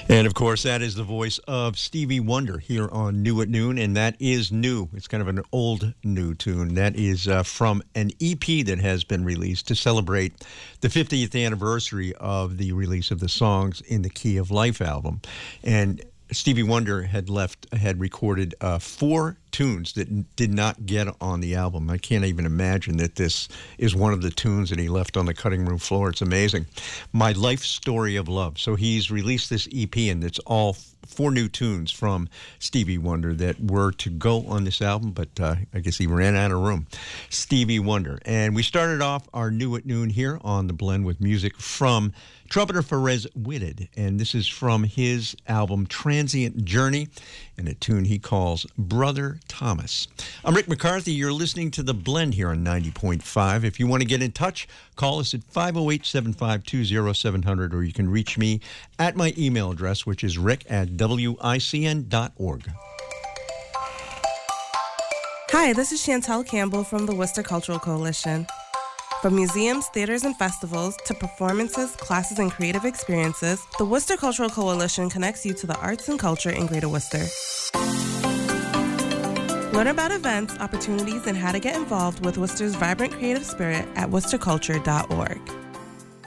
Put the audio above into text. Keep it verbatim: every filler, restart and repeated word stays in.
And, of course, that is the voice of Stevie Wonder here on New at Noon, and that is new. It's kind of an old new tune. That is uh, from an E P that has been released to celebrate the fiftieth anniversary of the release of the Songs in the Key of Life album. And Stevie Wonder had left, had recorded uh, four tunes that did not get on the album. I can't even imagine that this is one of the tunes that he left on the cutting room floor. It's amazing. My Life Story of Love. So he's released this E P, and it's all four new tunes from Stevie Wonder that were to go on this album, but uh, I guess he ran out of room. Stevie Wonder. And we started off our New at Noon here on The Blend with music from trumpeter Perez Whitted, and this is from his album Transient Journey, and a tune he calls Brother Thomas. I'm Rick McCarthy. You're listening to The Blend here on ninety point five. If you want to get in touch, call us at five oh eight, seven five two, oh seven hundred, or you can reach me at my email address, which is rick at w i c n dot org. Hi, this is Chantel Campbell from the Worcester Cultural Coalition. From museums, theaters, and festivals to performances, classes, and creative experiences, the Worcester Cultural Coalition connects you to the arts and culture in Greater Worcester. Learn about events, opportunities, and how to get involved with Worcester's vibrant creative spirit at worcester culture dot org.